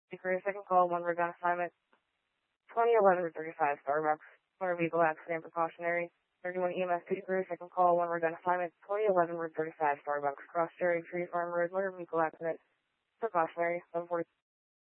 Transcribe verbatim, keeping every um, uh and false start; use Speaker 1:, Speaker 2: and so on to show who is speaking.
Speaker 1: Crew, second call, one rig on assignment. twenty eleven Route thirty-five, Starbucks. Motor vehicle accident precautionary. thirty-one E M S City Crew, second call, one rig on assignment. twenty eleven Route thirty-five, Starbucks. Cross Cherry Tree Farm Road, motor vehicle accident precautionary. seven forty.